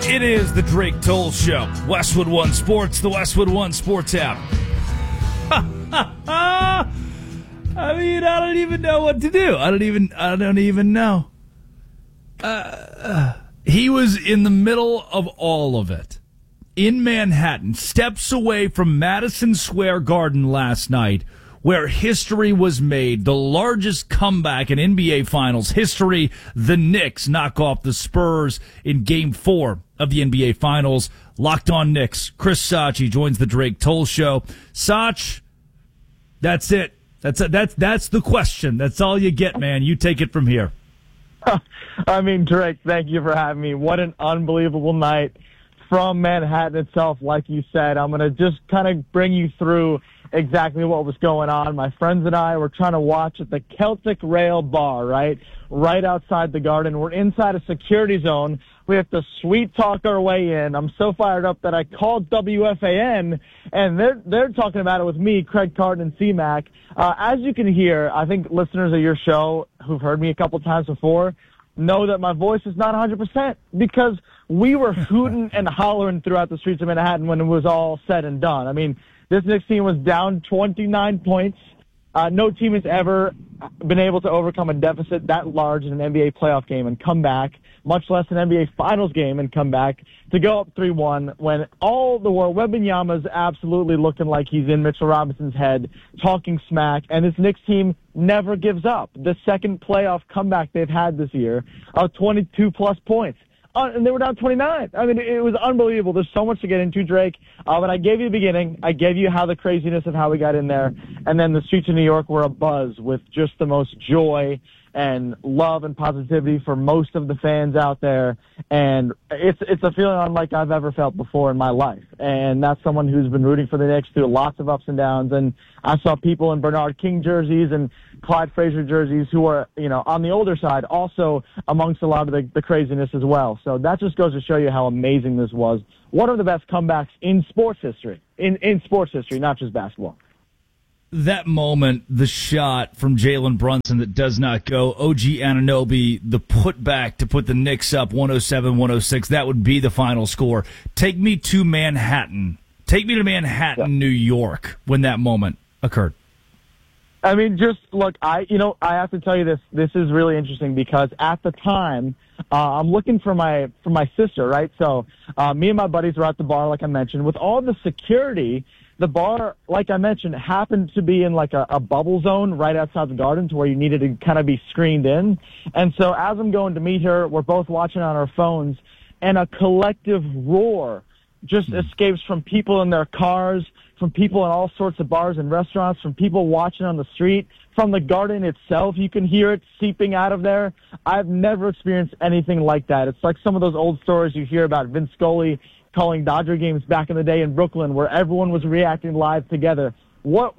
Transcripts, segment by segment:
It is the Drake Toll Show. Westwood One Sports, the Westwood One Sports app. I mean, I don't even know what to do. I don't even know. He was in the middle of all of it. In Manhattan, steps away from Madison Square Garden last night, where history was made. The largest comeback in NBA Finals history. The Knicks knock off the Spurs in Game 4 of the NBA Finals. Locked On Knicks. Chris Sachi joins the Drake Toll Show. Sach, that's it. That's the question. That's all you get, man. You take it from here. I mean, Drake, thank you for having me. What an unbelievable night from Manhattan itself, like you said. I'm going to just kind of bring you through exactly what was going on. My friends and I were trying to watch at the Celtic Rail Bar, right outside the Garden. We're inside a security zone. We have to sweet talk our way in. I'm so fired up that I called WFAN, and they're talking about it with me, Craig Carton, and C-Mac. As you can hear, I think listeners of your show who've heard me a couple times before know that my voice is not 100% because we were hooting and hollering throughout the streets of Manhattan when it was all said and done. I mean, this Knicks team was down 29 points. No team has ever been able to overcome a deficit that large in an NBA playoff game and come back, much less an NBA Finals game and come back to go up 3-1 when all the world, Wembanyama's absolutely looking like he's in Mitchell Robinson's head, talking smack, and this Knicks team never gives up. The second playoff comeback they've had this year of 22-plus points. And they were down 29. I mean, it was unbelievable. There's so much to get into, Drake. But I gave you the beginning. I gave you how the craziness of how we got in there. And then the streets of New York were abuzz with just the most joy and love and positivity for most of the fans out there. And it's a feeling unlike I've ever felt before in my life. And that's someone who's been rooting for the Knicks through lots of ups and downs. And I saw people in Bernard King jerseys and Clyde Frazier jerseys who are, on the older side, also amongst a lot of the craziness as well. So that just goes to show you how amazing this was. One of the best comebacks in sports history, in sports history, not just basketball. That moment, the shot from Jalen Brunson that does not go, OG Anunoby, the putback to put the Knicks up 107-106, that would be the final score. Take me to Manhattan. Take me to Manhattan, New York, when that moment occurred. I mean, just look, I have to tell you this. This is really interesting because at the time, I'm looking for my sister, right? So me and my buddies were at the bar, like I mentioned. With all the security, the bar, like I mentioned, happened to be in like a bubble zone right outside the Garden to where you needed to kind of be screened in. And so as I'm going to meet her, we're both watching on our phones, and a collective roar just escapes from people in their cars, from people in all sorts of bars and restaurants, from people watching on the street, from the Garden itself. You can hear it seeping out of there. I've never experienced anything like that. It's like some of those old stories you hear about Vince Scully calling Dodger games back in the day in Brooklyn where everyone was reacting live together. What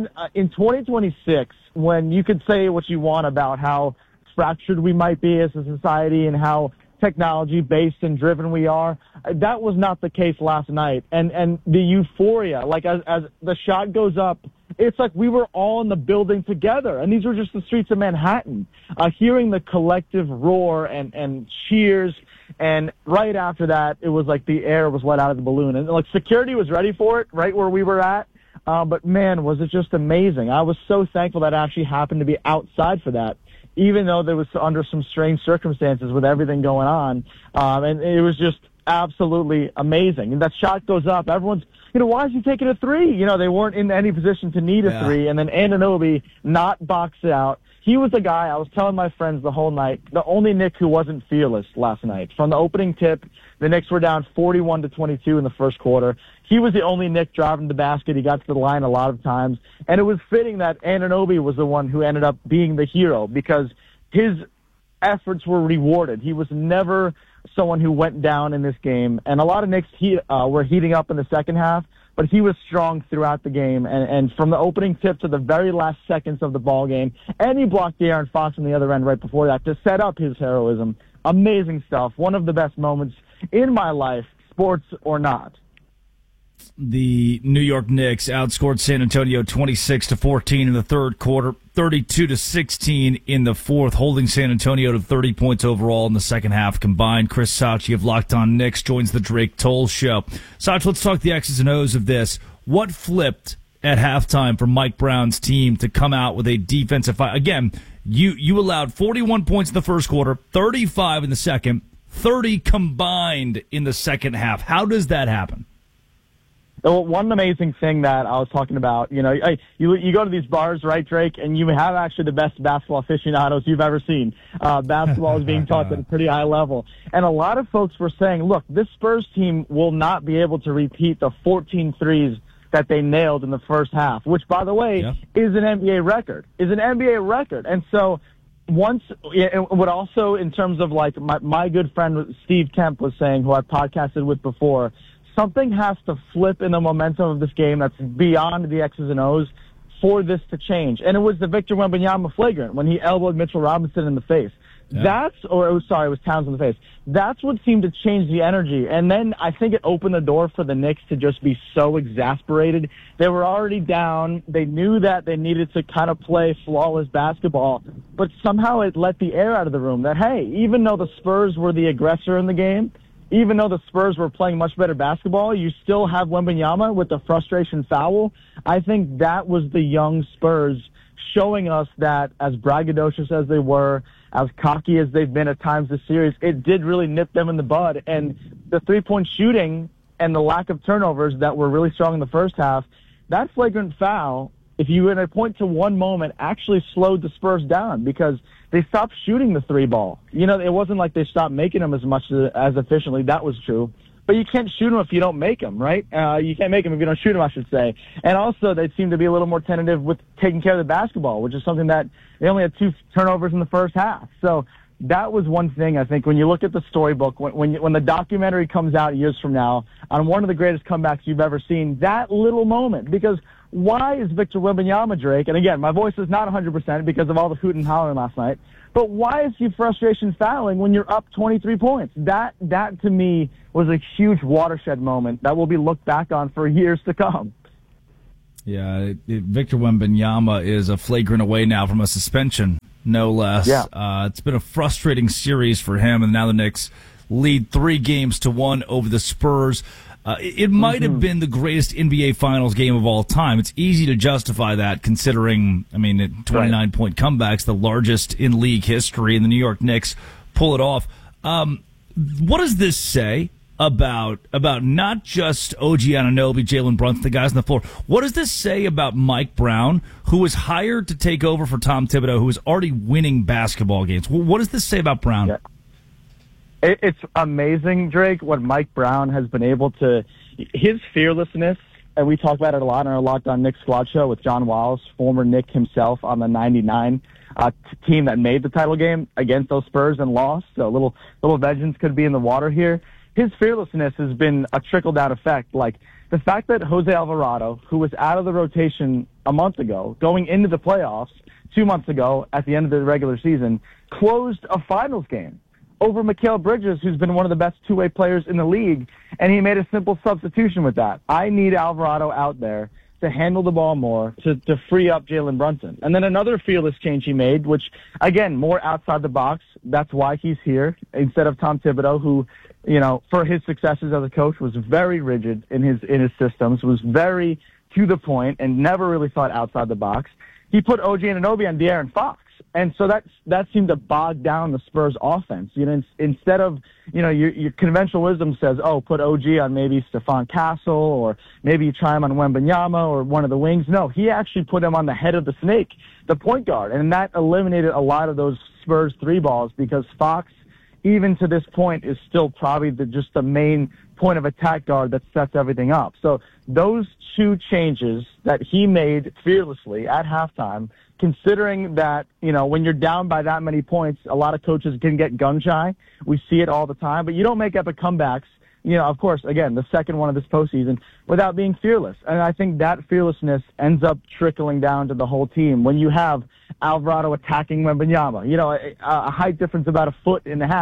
in 2026, when you could say what you want about how fractured we might be as a society and how technology-based and driven we are, that was not the case last night. And the euphoria, like as the shot goes up, it's like we were all in the building together. And these were just the streets of Manhattan. Hearing the collective roar and cheers, and right after that, it was like the air was let out of the balloon. And like security was ready for it right where we were at. But man, was it just amazing. I was so thankful that it actually happened to be outside for that, even though there was under some strange circumstances with everything going on. And it was just absolutely amazing. And that shot goes up. Everyone's, why is he taking a three? They weren't in any position to need a three. And then Anunoby not boxed it out. He was the guy, I was telling my friends the whole night, the only Knick who wasn't fearless last night. From the opening tip, the Knicks were down 41-22 in the first quarter. He was the only Knick driving the basket. He got to the line a lot of times. And it was fitting that Anunoby was the one who ended up being the hero because his efforts were rewarded. He was never someone who went down in this game. And a lot of Knicks were heating up in the second half, but he was strong throughout the game. And from the opening tip to the very last seconds of the ball game, and he blocked De'Aaron Fox on the other end right before that to set up his heroism. Amazing stuff. One of the best moments in my life, sports or not. The New York Knicks outscored San Antonio 26-14 in the third quarter, 32-16 in the fourth, holding San Antonio to 30 points overall in the second half combined. Chris Sachi of Locked On Knicks joins the Drake Toll Show. Sachi, let's talk the X's and O's of this. What flipped at halftime for Mike Brown's team to come out with a defensive fight? Again, you allowed 41 points in the first quarter, 35 in the second, 30 combined in the second half. How does that happen? Well, one amazing thing that I was talking about, you go to these bars, right, Drake, and you have actually the best basketball aficionados you've ever seen. Basketball is being taught at a pretty high level. And a lot of folks were saying, look, this Spurs team will not be able to repeat the 14 threes that they nailed in the first half, which, by the way, is an NBA record. And so what also in terms of like my good friend Steve Kemp was saying, who I podcasted with before, something has to flip in the momentum of this game that's beyond the X's and O's for this to change. And it was the Victor Wembanyama flagrant when he elbowed Mitchell Robinson in the face. Yeah. It was Towns in the face. That's what seemed to change the energy. And then I think it opened the door for the Knicks to just be so exasperated. They were already down. They knew that they needed to kind of play flawless basketball, but somehow it let the air out of the room that, hey, even though the Spurs were the aggressor in the game, even though the Spurs were playing much better basketball, you still have Wembanyama with the frustration foul. I think that was the young Spurs showing us that as braggadocious as they were, as cocky as they've been at times this series, it did really nip them in the bud. And the three-point shooting and the lack of turnovers that were really strong in the first half, that flagrant foul, if you were to point to one moment, actually slowed the Spurs down because they stopped shooting the three ball. It wasn't like they stopped making them as much as efficiently. That was true. But you can't shoot them if you don't make them, right? You can't make them if you don't shoot them, I should say. And also, they seem to be a little more tentative with taking care of the basketball, which is something that they only had 2 turnovers in the first half. So that was one thing, I think, when you look at the storybook, when the documentary comes out years from now on one of the greatest comebacks you've ever seen, that little moment, because why is Victor Wembanyama, Drake, and again, my voice is not 100% because of all the hoot and hollering last night, but why is he frustration fouling when you're up 23 points? That to me was a huge watershed moment that will be looked back on for years to come. Yeah, Victor Wembanyama is a flagrant away now from a suspension, no less. Yeah. It's been a frustrating series for him, and now the Knicks lead 3-1 over the Spurs. It might have been the greatest NBA Finals game of all time. It's easy to justify that considering, 29-point comebacks, the largest in league history, and the New York Knicks pull it off. What does this say about not just OG Anunoby, Jalen Brunson, the guys on the floor? What does this say about Mike Brown, who was hired to take over for Tom Thibodeau, who was already winning basketball games? What does this say about Brown? Yeah. It's amazing, Drake, what Mike Brown has been able to, his fearlessness, and we talk about it a lot on our Locked On Knicks squad show with John Wallace, former Knick himself on the 99 team that made the title game against those Spurs and lost. So a little vengeance could be in the water here. His fearlessness has been a trickle-down effect. Like the fact that Jose Alvarado, who was out of the rotation a month ago, going into the playoffs 2 months ago at the end of the regular season, closed a finals game over Mikal Bridges, who's been one of the best two-way players in the league, and he made a simple substitution with that. I need Alvarado out there to handle the ball more, to free up Jalen Brunson. And then another fearless change he made, which, again, more outside the box. That's why he's here, instead of Tom Thibodeau, who, for his successes as a coach, was very rigid in his systems, was very to the point, and never really thought outside the box. He put OG Anunoby on De'Aaron Fox. And so that seemed to bog down the Spurs offense. Instead of, your conventional wisdom says, put OG on maybe Stephon Castle, or maybe you try him on Wembanyama or one of the wings. No, he actually put him on the head of the snake, the point guard. And that eliminated a lot of those Spurs three balls because Fox, even to this point, is still probably just the main point of attack guard that sets everything up. So those two changes that he made fearlessly at halftime, considering that, when you're down by that many points, a lot of coaches can get gun shy. We see it all the time, but you don't make epic comebacks, of course, again, the second one of this postseason, without being fearless. And I think that fearlessness ends up trickling down to the whole team. When you have Alvarado attacking Wembanyama, a height difference about 1.5 feet,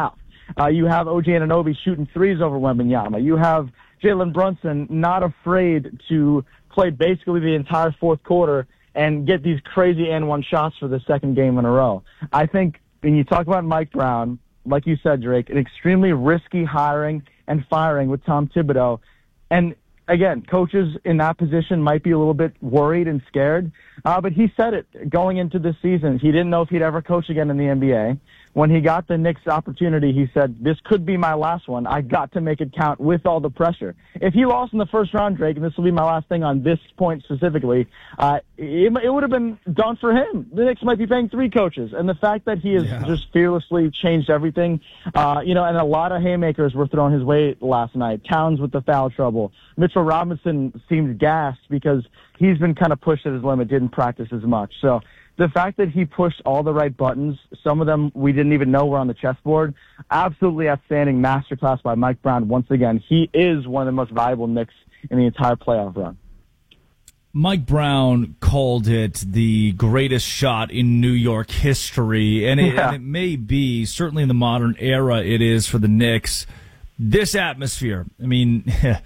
You have OG Anunoby shooting threes over Wembanyama. You have Jalen Brunson not afraid to play basically the entire fourth quarter and get these crazy and one shots for the second game in a row. I think when you talk about Mike Brown, like you said, Drake, an extremely risky hiring and firing with Tom Thibodeau. And again, coaches in that position might be a little bit worried and scared, but he said it going into this season. He didn't know if he'd ever coach again in the NBA. When he got the Knicks opportunity, he said, this could be my last one. I got to make it count with all the pressure. If he lost in the first round, Drake, and this will be my last thing on this point specifically, it would have been done for him. The Knicks might be paying 3 coaches. And the fact that he has just fearlessly changed everything, and a lot of haymakers were thrown his way last night. Towns with the foul trouble. Mitchell Robinson seemed gassed because he's been kind of pushed at his limit, didn't practice as much. So the fact that he pushed all the right buttons, some of them we didn't even know were on the chessboard, absolutely outstanding masterclass by Mike Brown. Once again, he is one of the most valuable Knicks in the entire playoff run. Mike Brown called it the greatest shot in New York history, and it may be, certainly in the modern era, it is for the Knicks. This atmosphere, I mean,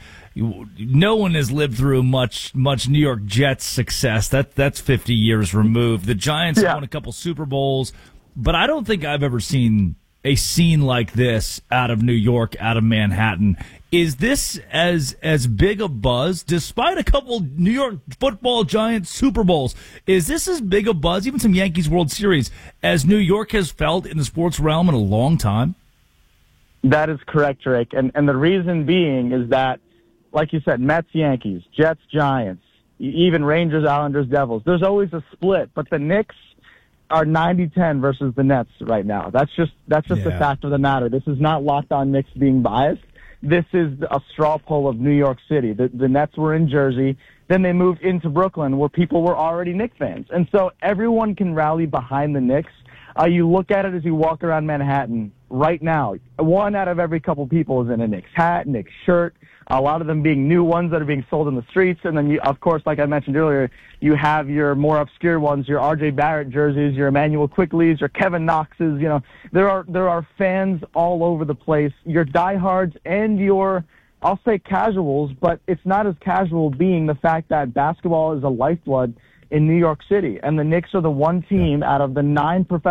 no one has lived through much New York Jets success. That's 50 years removed. The Giants have won a couple Super Bowls, but I don't think I've ever seen a scene like this out of New York, out of Manhattan. Is this as big a buzz, despite a couple New York Football Giants Super Bowls? Is this as big a buzz, even some Yankees World Series, as New York has felt in the sports realm in a long time? That is correct, Drake. And the reason being is that, like you said, Mets, Yankees, Jets, Giants, even Rangers, Islanders, Devils. There's always a split, but the Knicks are 90-10 versus the Nets right now. That's just the fact of the matter. This is not Locked On Knicks being biased. This is a straw poll of New York City. The Nets were in Jersey. Then they moved into Brooklyn where people were already Knicks fans. And so everyone can rally behind the Knicks. You look at it as you walk around Manhattan right now. 1 out of every couple people is in a Knicks hat, Knicks shirt, a lot of them being new ones that are being sold in the streets. And then, of course, like I mentioned earlier, you have your more obscure ones, your R.J. Barrett jerseys, your Emmanuel Quickleys, your Kevin Knoxes. There are fans all over the place, your diehards and your, I'll say casuals, but it's not as casual being the fact that basketball is a lifeblood in New York City. And the Knicks are the one team out of the 9 professional